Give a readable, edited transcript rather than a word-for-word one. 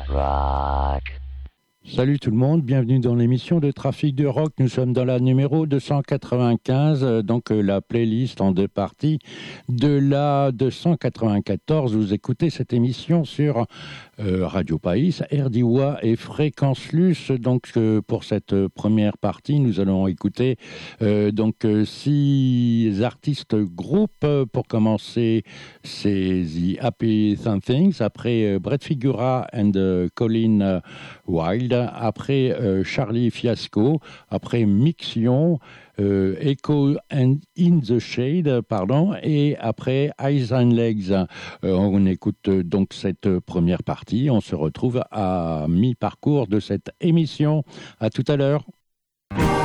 Rock. Salut tout le monde, bienvenue dans l'émission de Trafic de Rock. Nous sommes dans la numéro 295, donc la playlist en deux parties. De la 294, vous écoutez cette émission sur Radio País, RDIWA et Fréquence Luce. Donc pour cette première partie, nous allons écouter 6 artistes groupes. Pour commencer, c'est The Happy Somethings, après Brett Figura and Colin Wilde, après Charlie Fiasco, après Mixion, Echo and In the Shade, et après Eyes and Legs. On écoute donc cette première partie. On se retrouve à mi-parcours de cette émission. À tout à l'heure.